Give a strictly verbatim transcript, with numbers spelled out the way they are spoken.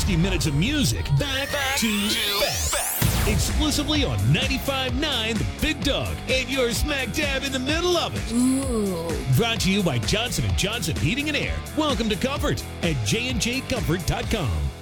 sixty minutes of music back, back to back. back. Exclusively on ninety-five point nine The Big Dog. And you're smack dab in the middle of it. Ooh. Brought to you by Johnson and Johnson Heating and Air. Welcome to Comfort at j and j comfort dot com.